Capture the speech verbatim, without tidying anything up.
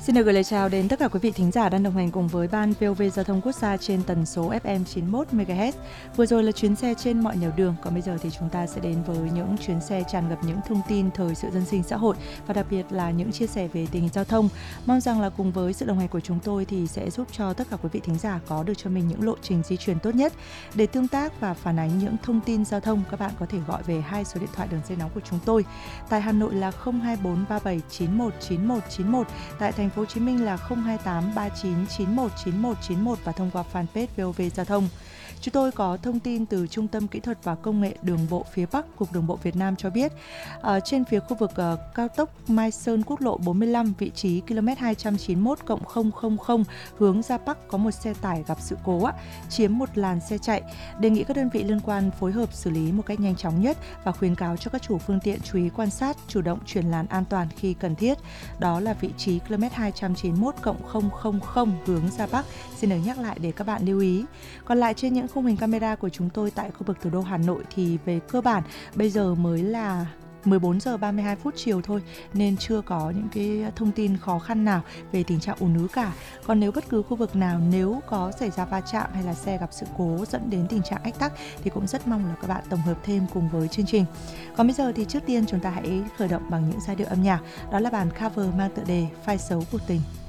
Xin được gửi lời chào đến tất cả quý vị thính giả đang đồng hành cùng với Ban vê o vê Giao thông Quốc gia trên tần số ép em chín mươi mốt mê ga héc. Vừa rồi là chuyến xe trên mọi nẻo đường, còn bây giờ thì chúng ta sẽ đến với những chuyến xe tràn ngập những thông tin thời sự dân sinh xã hội và đặc biệt là những chia sẻ về tình hình giao thông. Mong rằng là cùng với sự đồng hành của chúng tôi thì sẽ giúp cho tất cả quý vị thính giả có được cho mình những lộ trình di chuyển tốt nhất. Để tương tác và phản ánh những thông tin giao thông, các bạn có thể gọi về hai số điện thoại đường dây nóng của chúng tôi. Tại Hà Nội là không hai bốn ba bảy chín một chín một chín một, tại thành phố Hồ Chí Minh là không hai tám ba chín chín một chín một chín một và thông qua fanpage vê o vê Giao thông. Chúng tôi có thông tin từ Trung tâm Kỹ thuật và Công nghệ Đường bộ phía Bắc, Cục Đường bộ Việt Nam cho biết, ở trên phía khu vực uh, cao tốc Mai Sơn quốc lộ bốn mươi lăm, vị trí ki lô mét hai trăm chín mươi mốt cộng không không không hướng ra Bắc có một xe tải gặp sự cố á, chiếm một làn xe chạy. Đề nghị các đơn vị liên quan phối hợp xử lý một cách nhanh chóng nhất và khuyến cáo cho các chủ phương tiện chú ý quan sát, chủ động chuyển làn an toàn khi cần thiết. Đó là vị trí ki lô mét hai trăm chín mươi mốt cộng không không không hướng ra Bắc. Xin được nhắc lại để các bạn lưu ý. Còn lại trên những khung hình camera của chúng tôi tại khu vực thủ đô Hà Nội thì về cơ bản bây giờ mới là mười bốn giờ ba mươi hai phút chiều thôi, nên chưa có những cái thông tin khó khăn nào về tình trạng ùn ứ cả. Còn nếu bất cứ khu vực nào nếu có xảy ra va chạm hay là xe gặp sự cố dẫn đến tình trạng ách tắc thì cũng rất mong là các bạn tổng hợp thêm cùng với chương trình. Còn bây giờ thì trước tiên chúng ta hãy khởi động bằng những giai điệu âm nhạc. Đó là bản cover mang tựa đề Phai xấu cuộc tình.